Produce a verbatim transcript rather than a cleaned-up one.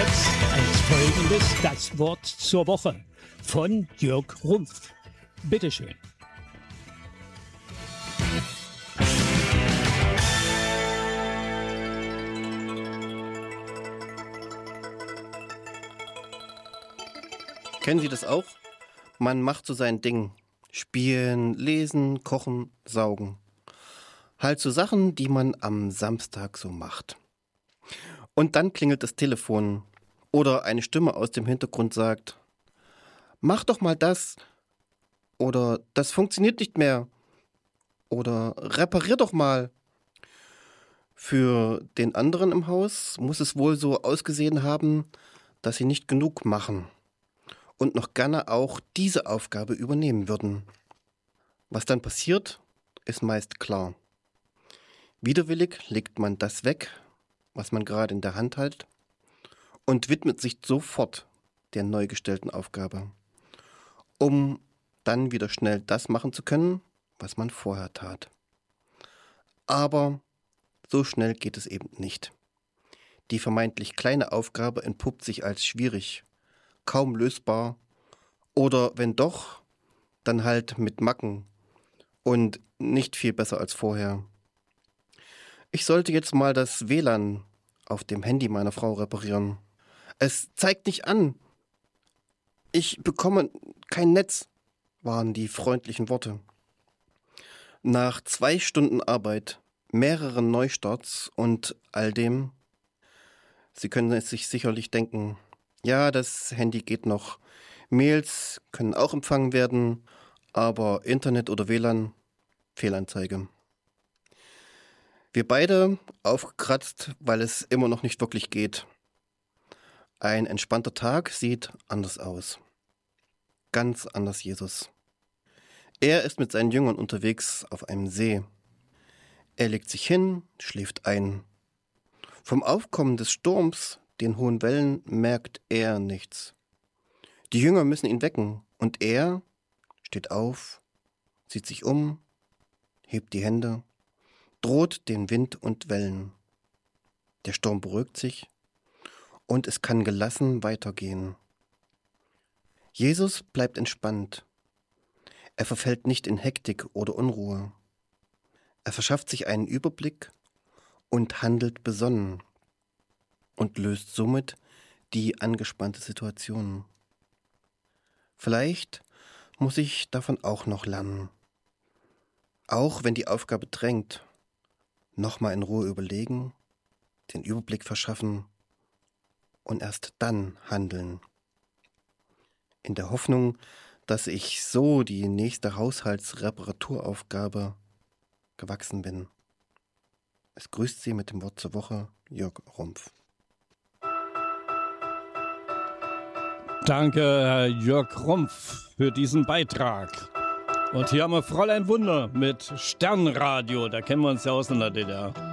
jetzt als folgendes das Wort zur Woche von Jörg Rumpf. Bitte schön. Kennen Sie das auch? Man macht so sein Ding. Spielen, lesen, kochen, saugen. Halt so Sachen, die man am Samstag so macht. Und dann klingelt das Telefon oder eine Stimme aus dem Hintergrund sagt: Mach doch mal das oder das funktioniert nicht mehr oder reparier doch mal. Für den anderen im Haus muss es wohl so ausgesehen haben, dass sie nicht genug machen und noch gerne auch diese Aufgabe übernehmen würden. Was dann passiert, ist meist klar. Widerwillig legt man das weg, was man gerade in der Hand hält, und widmet sich sofort der neu gestellten Aufgabe, um dann wieder schnell das machen zu können, was man vorher tat. Aber so schnell geht es eben nicht. Die vermeintlich kleine Aufgabe entpuppt sich als schwierig, kaum lösbar oder wenn doch, dann halt mit Macken und nicht viel besser als vorher. Ich sollte jetzt mal das W L A N auf dem Handy meiner Frau reparieren. Es zeigt nicht an. Ich bekomme kein Netz, waren die freundlichen Worte. Nach zwei Stunden Arbeit, mehreren Neustarts und all dem, Sie können es sich sicherlich denken, ja, das Handy geht noch. Mails können auch empfangen werden, aber Internet oder W L A N, Fehlanzeige. Wir beide aufgekratzt, weil es immer noch nicht wirklich geht. Ein entspannter Tag sieht anders aus. Ganz anders Jesus. Er ist mit seinen Jüngern unterwegs auf einem See. Er legt sich hin, schläft ein. Vom Aufkommen des Sturms, den hohen Wellen, merkt er nichts. Die Jünger müssen ihn wecken und er steht auf, zieht sich um, hebt die Hände, droht den Wind und Wellen. Der Sturm beruhigt sich und es kann gelassen weitergehen. Jesus bleibt entspannt. Er verfällt nicht in Hektik oder Unruhe. Er verschafft sich einen Überblick und handelt besonnen und löst somit die angespannte Situation. Vielleicht muss ich davon auch noch lernen. Auch wenn die Aufgabe drängt, nochmal in Ruhe überlegen, den Überblick verschaffen und erst dann handeln. In der Hoffnung, dass ich so die nächste Haushaltsreparaturaufgabe gewachsen bin. Es grüßt Sie mit dem Wort zur Woche Jörg Rumpf. Danke, Herr Jörg Rumpf, für diesen Beitrag. Und hier haben wir Fräulein Wunder mit Sternradio, da kennen wir uns ja aus in der D D R.